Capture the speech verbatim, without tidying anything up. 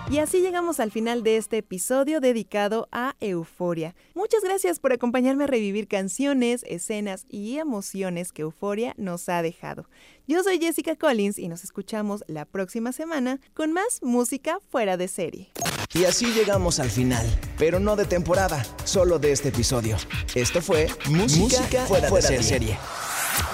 Y así llegamos al final de este episodio dedicado a Euforia. Muchas gracias por acompañarme a revivir canciones, escenas y emociones que Euforia nos ha dejado. Yo soy Jessica Collins y nos escuchamos la próxima semana con más música fuera de serie. Y así llegamos al final, pero no de temporada, solo de este episodio. Esto fue Música, música fuera, fuera de serie. serie.